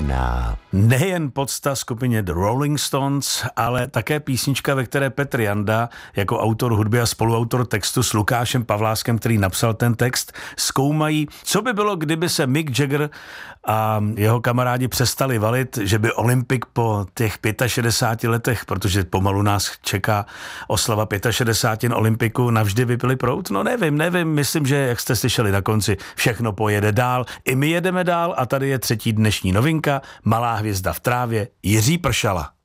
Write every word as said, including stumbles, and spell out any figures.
jedinečná. Nejen podsta skupině The Rolling Stones, ale také písnička, ve které Petr Janda jako autor hudby a spoluautor textu s Lukášem Pavláskem, který napsal ten text, zkoumají, co by bylo, kdyby se Mick Jagger a jeho kamarádi přestali valit, že by Olympik po těch šedesáti pěti letech, protože pomalu nás čeká oslava šedesáti pěti Olympiku, navždy vypili proud? No nevím, nevím, myslím, že jak jste slyšeli na konci, všechno pojede dál, i my jedeme dál a tady je třetí dnešní novinka, Malá hvězda v trávě, Jiří Pršala.